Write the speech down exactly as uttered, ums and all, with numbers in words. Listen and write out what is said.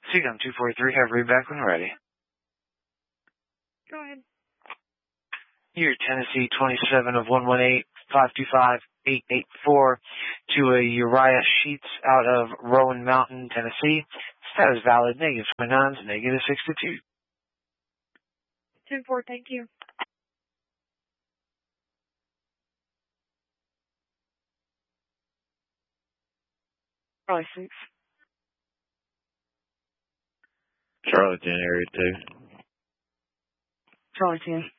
Seagum two forty-three, have read back when ready. Go ahead. Your Tennessee twenty-seven of one one eight, five two five, eight eight four to a Uriah Sheets out of Rowan Mountain, Tennessee. Status valid, negative twenty-nine to negative sixty-two. ten four, thank you. Charlie six. Charlie ten, area two. Charlie ten.